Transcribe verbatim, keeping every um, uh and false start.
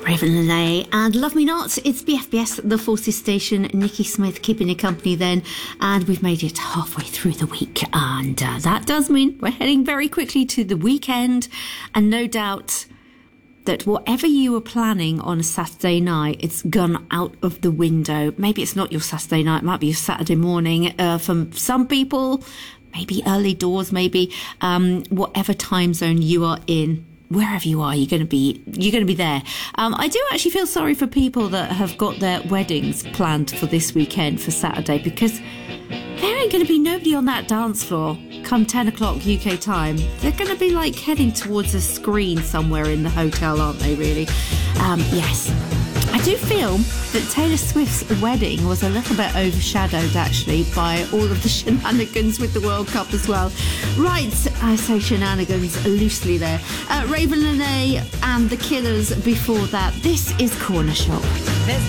Raven Lene and Love Me Not. It's B F B S, the Forces Station. Nikki Smith keeping you company then. And we've made it halfway through the week. And uh, that does mean we're heading very quickly to the weekend. And no doubt that whatever you were planning on a Saturday night, it's gone out of the window. Maybe it's not your Saturday night. It might be your Saturday morning. Uh, for some people, maybe early doors, maybe um, whatever time zone you are in. Wherever you are, you're going to be you're going to be there. Um, I do actually feel sorry for people that have got their weddings planned for this weekend, for Saturday, because there ain't going to be nobody on that dance floor come ten o'clock U K time. They're going to be like heading towards a screen somewhere in the hotel, aren't they, really? Um, yes. I do feel that Taylor Swift's wedding was a little bit overshadowed, actually, by all of the shenanigans with the World Cup as well. Right, I say shenanigans loosely there. Uh, Raven Lene and the Killers before that. This is Corner Shop.